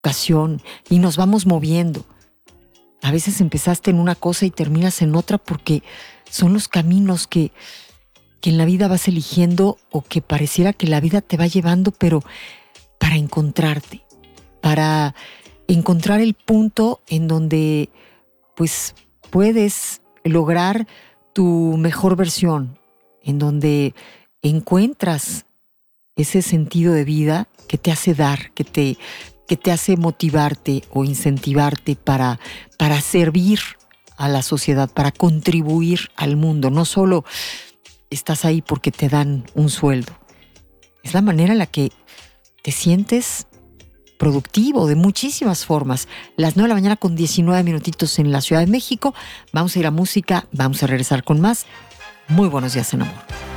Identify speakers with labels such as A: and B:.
A: ocasión y nos vamos moviendo. A veces empezaste en una cosa y terminas en otra porque son los caminos que en la vida vas eligiendo o que pareciera que la vida te va llevando, pero para encontrarte, para encontrar el punto en donde pues puedes lograr tu mejor versión, en donde encuentras ese sentido de vida que te hace dar, que te hace motivarte o incentivarte para servir a la sociedad, para contribuir al mundo. No solo estás ahí porque te dan un sueldo. Es la manera en la que te sientes productivo de muchísimas formas. Las 9 de la mañana con 19 minutitos en la Ciudad de México. Vamos a ir a música, vamos a regresar con más. Muy buenos días en amor.